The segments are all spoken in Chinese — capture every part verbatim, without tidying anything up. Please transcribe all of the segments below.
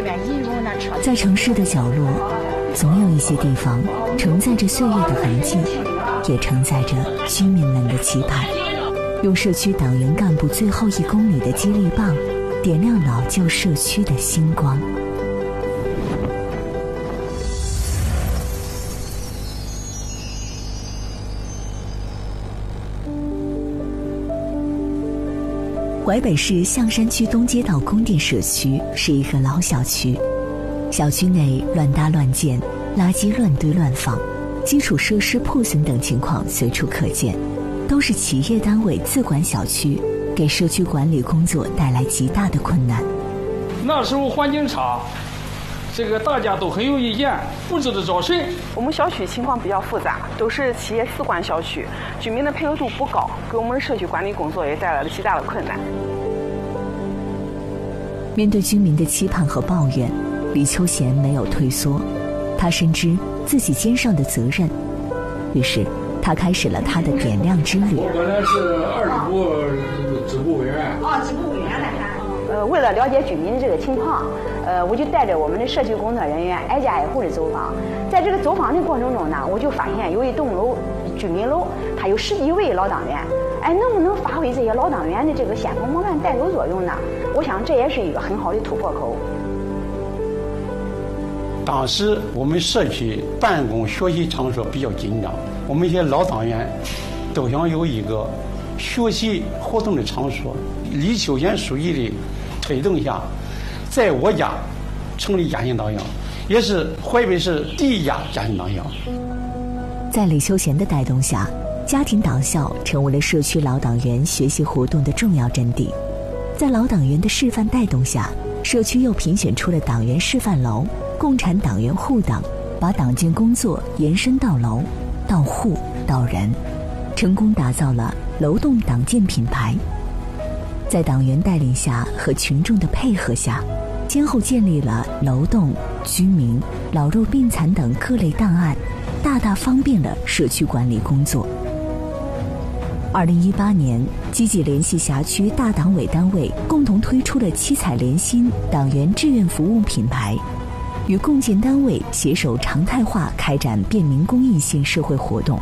在城市的角落，总有一些地方承载着岁月的痕迹，也承载着居民们的期盼。用社区党员干部最后一公里的激励棒，点亮老旧社区的星光。淮北市象山区东街道宫殿社区是一个老小区，小区内乱搭乱建，垃圾乱堆乱放，基础设施破损等情况随处可见，都是企业单位自管小区，给社区管理工作带来极大的困难。 那时候环境差，这个大家都很有意见，不知道找谁。 我们小区情况比较复杂，都是企业自管小区，居民的配合度不高，给我们的社区管理工作也带来了极大的困难。 面对居民的期盼和抱怨，李秋贤没有退缩，他深知自己肩上的责任，于是他开始了他的点亮之旅。 我本来是二支部支部委员。 哦，支部委员来看。呃，为了了解居民的这个情况，呃，我就带着我们的社区工作人员挨家挨户的走访。在这个走访的过程中呢，我就发现有一栋楼居民楼，它有十几位老党员。哎，能不能发挥这些老党员的这个先锋模范带头作用呢？我想这也是一个很好的突破口。 当时我们社区办公学习场所比较紧张，我们一些老党员都想有一个学习活动的场所。李秋贤书记的推动下，在我家成立家庭党校，也是淮北市第一家家庭党校。 在李秋贤的带动下，家庭党校成为了社区老党员学习活动的重要阵地。在老党员的示范带动下，社区又评选出了党员示范楼、共产党员护党，把党建工作延伸到楼、到户、到人，成功打造了楼栋党建品牌。在党员带领下和群众的配合下，先后建立了楼栋、居民、老弱病残等各类档案，大大方便了社区管理工作。二零一八年，积极联系辖区大党委单位，共同推出了七彩联心党员志愿服务品牌，与共建单位携手常态化开展便民公益性社会活动。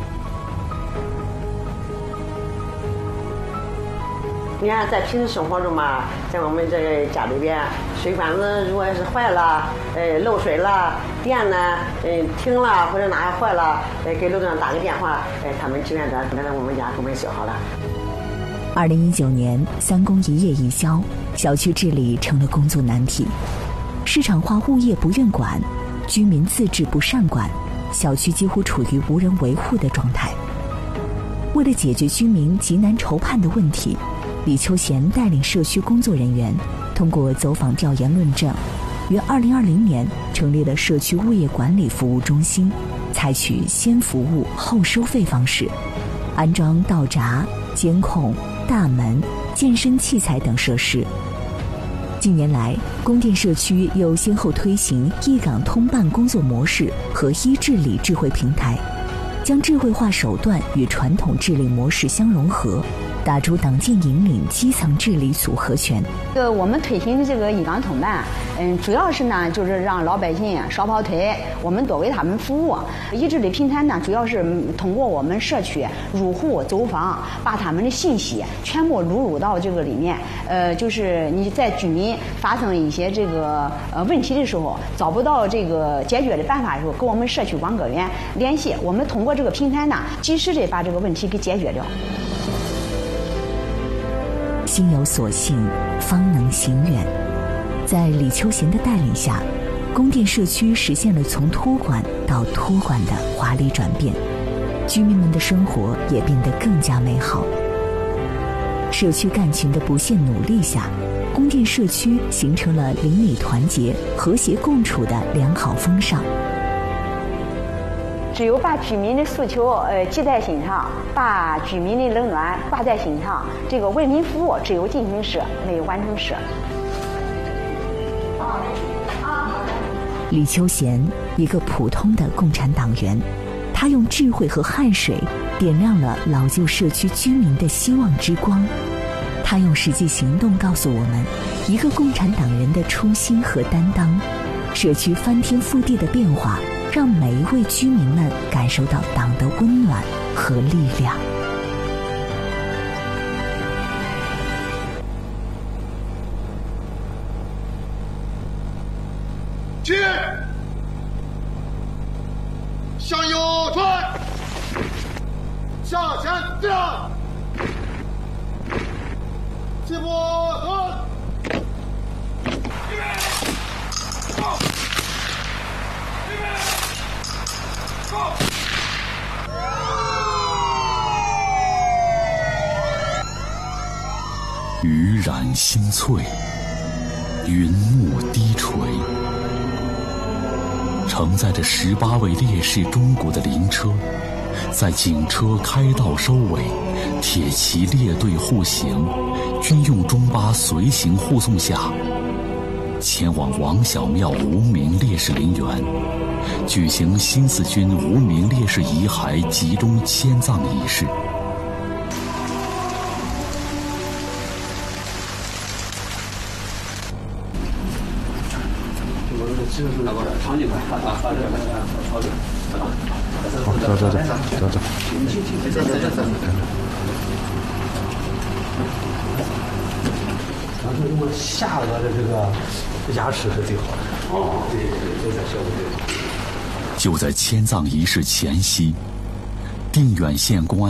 你看，在平时生活中嘛，在我们这个家里边，水管子如果是坏了，呃，漏水了，电呢，呃，停了或者哪坏了，呃，给楼上打个电话，呃，他们志愿者来到我们家给我们修好了。 二零一九年，三公一业一消，小区治理成了工作难题。市场化物业不愿管，居民自治不善管，小区几乎处于无人维护的状态。为了解决居民急难愁盼的问题，李秋贤带领社区工作人员，通过走访调研论证，于二零二零年成立了社区物业管理服务中心，采取先服务后收费方式，安装道闸、监控、大门、健身器材等设施。近年来，宫殿社区又先后推行一岗通办工作模式和一治理智慧平台，将智慧化手段与传统治理模式相融合，打出党建引领基层治理组合拳。 呃，我们推行的这个一岗通办，嗯，主要是呢，就是让老百姓少跑腿，我们多为他们服务。一治理平台呢，主要是通过我们社区入户走访，把他们的信息全部录入到这个里面。呃，就是你在居民发生一些这个呃问题的时候，找不到这个解决的办法的时候，跟我们社区网格员联系，我们通过这个平台呢，及时的把这个问题给解决掉。 心有所信，方能行远。在李秋贤的带领下，宫殿社区实现了从托管到托管的华丽转变，居民们的生活也变得更加美好。社区干群的不懈努力下，宫殿社区形成了邻里团结、和谐共处的良好风尚。 只有把居民的诉求呃记在心上，把居民的冷暖挂在心上，这个为民服务只有进行时，没有完成时。 李秋贤，一个普通的共产党员，他用智慧和汗水点亮了老旧社区居民的希望之光。 他用实际行动告诉我们，一个共产党人的初心和担当。社区翻天覆地的变化，让每一位居民们感受到党的温暖和力量。 起，向右转，向前站，齐步蹲。 雨染心翠，云幕低垂，承载着十八位烈士钟鼓的灵车，在警车开道收尾，铁骑列队护行，军用中巴随行护送下，前往王小庙无名烈士陵园，举行新四军无名烈士遗骸集中迁葬仪式。 走走走走走。 然后如果下颚的这个牙齿是最好的。哦，对对对，这才效果最好。 就在迁葬仪式前夕，定远县公安